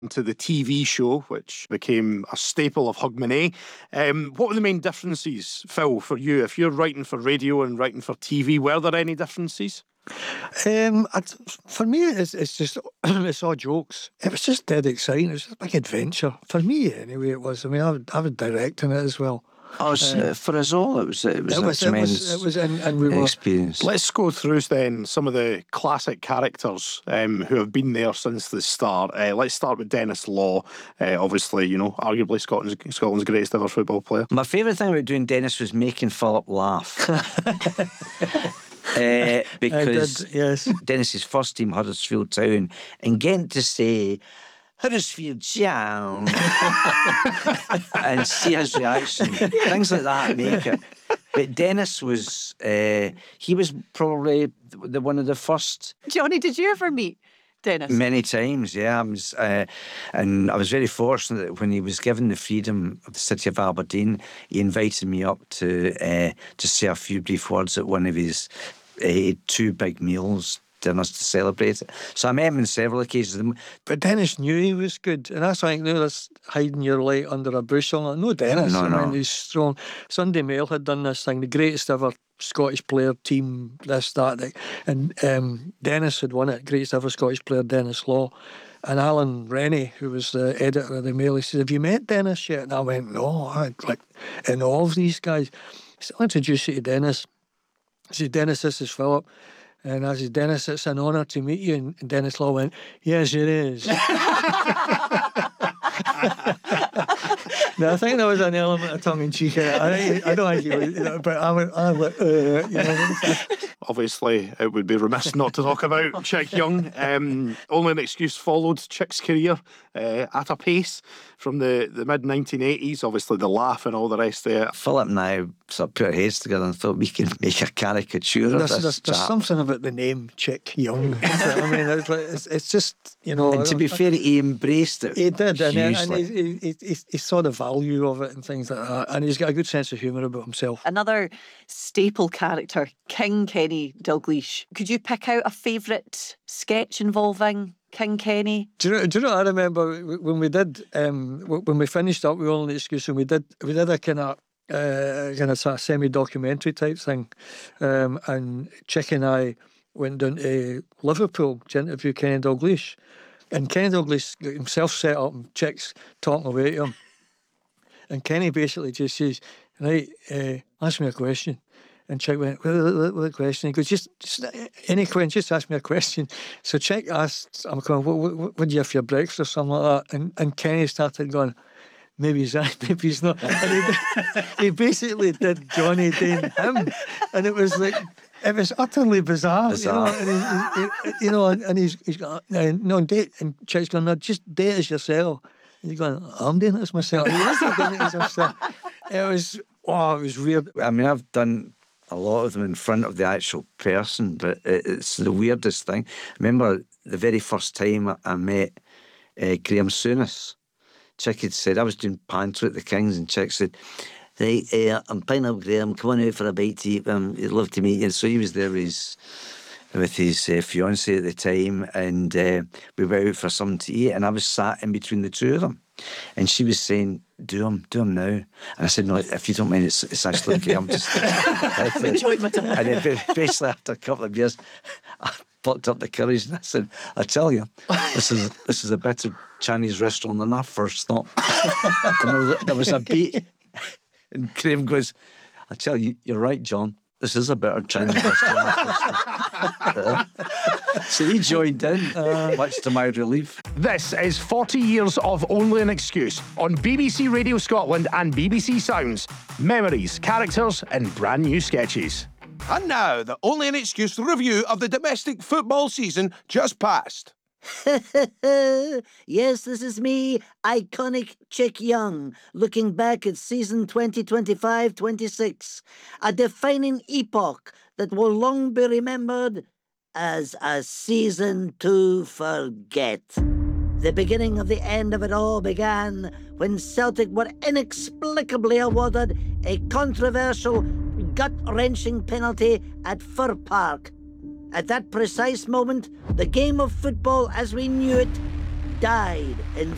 to the TV show, which became a staple of Hogmanay. What were the main differences, Phil, for you? If you're writing for radio and writing for TV, were there any differences? For me, it's just it's all jokes. It was just dead exciting. It was just a big adventure for me, anyway. It was. I mean, I was directing it as well. For us all, it was a tremendous and we were experience. Let's go through then some of the classic characters who have been there since the start. Let's start with Denis Law. Obviously, arguably Scotland's greatest ever football player. My favourite thing about doing Denis was making Philip laugh. Because yes. Dennis's first team, Huddersfield Town, and getting to say Huddersfield Town and see his reaction, things like that make it. But Denis was, he was probably one of the first. Johnny, did you ever meet Denis? Many times, yeah. And I was very fortunate that when he was given the freedom of the city of Aberdeen, he invited me up to say a few brief words at one of his 2 big meals, dinners to celebrate it. So I met him on several occasions. But Denis knew he was good, and that's why I knew this hiding your light under a bushel. Like, no, Denis. No. I mean, he's strong. Sunday Mail had done this thing, the greatest ever Scottish player team, this, that, and Denis had won it, greatest ever Scottish player, Denis Law. And Alan Rennie, who was the editor of the Mail, he said, "Have you met Denis yet?" And I went, "No." I like in all of these guys. He said, "I'll introduce you to Denis." I said, "Denis, this is Philip." And I said, "Denis, it's an honour to meet you." And Denis Law went, "Yes, it is." Now, I think there was an element of tongue-in-cheek in it. I don't think he was, but I went, Obviously, it would be remiss not to talk about Chick Young. Only an Excuse followed Chick's career at a pace from the mid-1980s. Obviously, the laugh and all the rest of it. Philip and I sort of put our heads together and thought we could make a caricature of this there's something about the name Chick Young. I mean, it's just, And to be fair, he embraced it. He did, and hugely. he saw the value of it and things like that. And he's got a good sense of humour about himself. Another staple character, King Kenny Dalglish. Could you pick out a favourite sketch involving King Kenny? Do you know what I remember when we did when we finished up with Only Excuse, and we did a kind of sort of semi-documentary type thing, and Chick and I went down to Liverpool to interview Kenny Dalglish, and Kenny Dalglish got himself set up and Chick's talking away to him, and Kenny basically just says, "Right, ask me a question." And Chick went, what question? He goes, just any question, just ask me a question. So Chick asked, I'm going, what do you have for your breakfast or something like that? And Kenny started going, maybe he's right, maybe he's not. And he basically did Johnny Dane him. And it was like, it was utterly bizarre. And he's going, no, date. And Chick's going, no, just date as yourself. And he's going, I'm doing it as myself. He wasn't doing it as himself. It was weird. I mean, I've done a lot of them in front of the actual person, but it's the weirdest thing. I remember the very first time I met Graham Souness. Chick had said, I was doing pantry at the Kings, and Chick said, "Right, I'm picking up Graham, come on out for a bite to eat, he'd love to meet you." And so he was there with his fiancée at the time, and we went out for something to eat, and I was sat in between the two of them. And she was saying, do him now. And I said, no, if you don't mind, it's actually okay. I'm just enjoying my time. And then basically after a couple of years, I plucked up the courage and I said, I tell you, this is a better Chinese restaurant than I first thought. And there was a beat. And Graham goes, I tell you, you're right, John. This is a better Chinese restaurant. So he joined in, much to my relief. This is 40 years of Only an Excuse on BBC Radio Scotland and BBC Sounds. Memories, characters and brand new sketches. And now, the Only an Excuse review of the domestic football season just passed. Yes, this is me, iconic Chick Young, looking back at season 2025-26, a defining epoch that will long be remembered as a season to forget. The beginning of the end of it all began when Celtic were inexplicably awarded a controversial, gut-wrenching penalty at Fir Park. At that precise moment, the game of football as we knew it died in